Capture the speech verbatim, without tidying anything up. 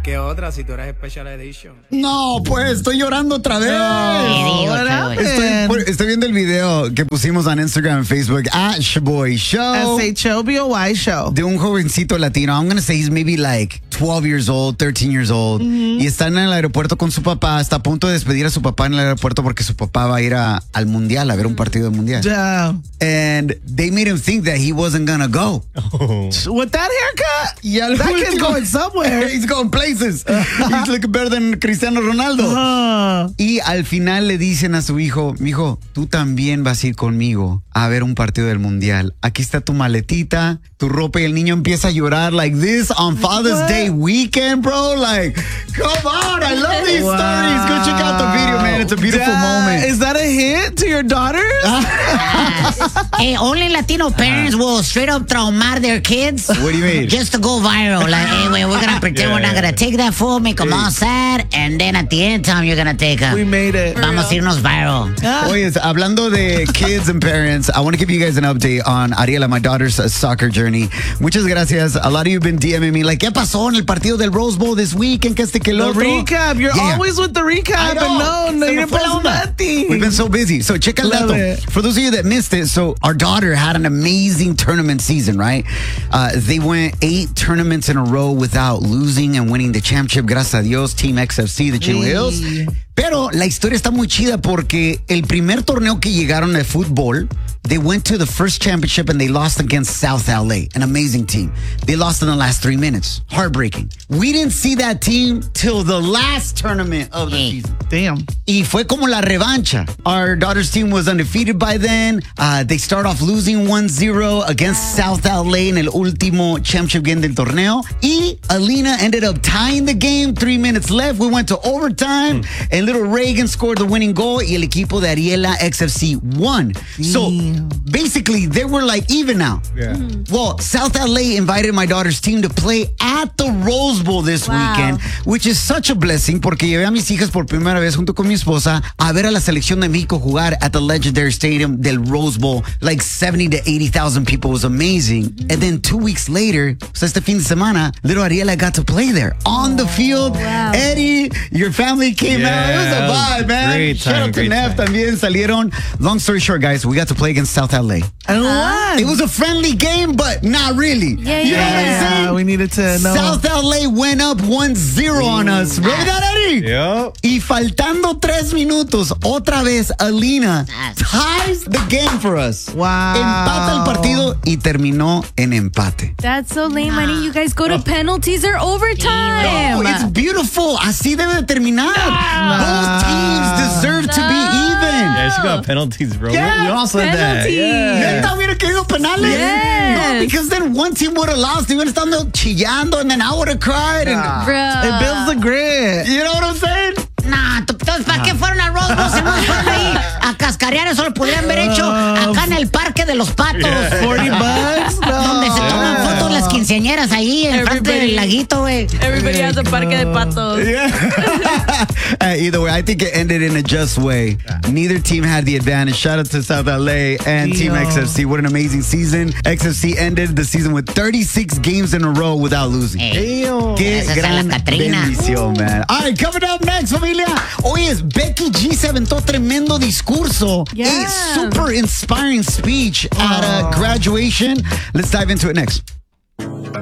¿Qué otra si tú eres Special Edition? No, pues estoy llorando otra vez. No, estoy, por- estoy viendo el video que pusimos en Instagram y Facebook at Shaboy Show. S H O B O Y Show. De un jovencito latino. I'm going to say he's maybe like twelve years old, thirteen years old. Mm-hmm. Y está en el aeropuerto con su papá. Está a punto de despedir a su papá en el aeropuerto porque su papá va a ir a- al mundial, a ver un partido del mundial. Yeah. And they made him think that he wasn't going to go. With that haircut, Y al that kid's último- going somewhere. He's going places. He's looking better than Cristiano Ronaldo. Uh, Y al final le dicen a su hijo, mijo, tú también vas a ir conmigo a ver un partido del mundial. Aquí está tu maletita, tu ropa, y el niño empieza a llorar like this on Father's What? Day weekend, bro. Like, come on, I love these Wow. stories. Go check out the video, man. It's a beautiful Dad, moment. Is that a hint to your daughters? Hey, only Latino parents will straight up traumar their kids. What do you mean? Just to go viral. Like, hey, wait, we're gonna pretend Yeah, we're not yeah. gonna take that fool, make them all sad, and then at the end time you're gonna take them. We made it. Vamos a irnos viral. Oye, hablando de kids and parents, I want to give you guys an update on Ariela, my daughter's uh, soccer journey. Muchas gracias. A lot of you have been DMing me like, ¿qué pasó en el partido del Rose Bowl this weekend? ¿Qué este que el The otro? recap. You're Yeah. always with the recap. I know. And no, no, Se me you fue la post onda. nothing. We've been so busy. So check el Love dato. it. For those of you that missed it, so our daughter had an amazing tournament season, right? Uh, they went eight tournaments in a row without losing and winning the championship. Gracias a Dios, Team X F C, the Chino Hey. Hills. Pero la historia está muy chida porque el primer torneo que llegaron de fútbol, they went to the first championship and they lost against South L A, an amazing team. They lost in the last three minutes. Heartbreaking. We didn't see that team till the last tournament of the Hey. season. Damn. Y fue como la revancha. Our daughter's team was undefeated by then. Uh, they start off losing one zero against South L A en el último championship game del torneo. Y Alina ended up tying the game. Three minutes left. We went to overtime. And little Reagan scored the winning goal. Y el equipo de Ariela X F C won. So basically, they were like even now. Yeah. Well, South L A invited my daughter's team to play at the Rose Bowl this Wow. weekend, which is such a blessing porque llevé a mis hijas por primera vez junto con mi esposa a ver a la selección de México jugar at the legendary stadium del Rose Bowl. Like seventy to eighty thousand people. It was amazing. And then two weeks later, so este fin de semana, little Ariela got to play there on the field. wow. Eddie, your family came Yeah, out. It was a vibe, man. great Shout time, out to great Neff time. también salieron. Long story short, guys, we got to play against South L A. And what? It was a friendly game, but not really. Yeah, you know yeah, what I'm yeah. saying? We needed to know. South L A went up one zero on us. Remember that, Eddie? Yep. Y faltando tres minutos, otra vez Alina Ah. ties the game for us. Wow. Empata el partido y terminó en empate. That's so lame. Why didn't you guys go to penalties or overtime? Oh, it's beautiful. Así debe de terminar. Both teams deserve to be even. Yeah, she got penalties, bro. Yeah, we, we all said that. penalties. Yeah. Neta hubiera querido penales. Yes. No, because then one team would have lost. They would have estado chillando, and then I would have cried. And, Bruh. It builds the grit. you know what I'm saying? Nah, t- entonces, ¿para qué fueron a Rose Bowl si no fueron ahí a cascarear? Eso lo podrían haber hecho acá en el Parque de los Patos. forty bucks? No. Donde se toman fotos las quinceañeras ahí en frente Everybody- del laguito, güey. Everybody has a parque de patos. Yeah. Uh, either way, I think it ended in a just way. Neither team had the advantage. Shout out to South L A and Team Damn. X F C. What an amazing season. X F C ended the season with thirty-six games in a row without losing. Hey, Qué Esa es gran la Catrina. bendición, man. All right, coming up next, familia. Hoy es Becky G se aventó tremendo discurso. Yeah. A super inspiring speech at a graduation. Let's dive into it next.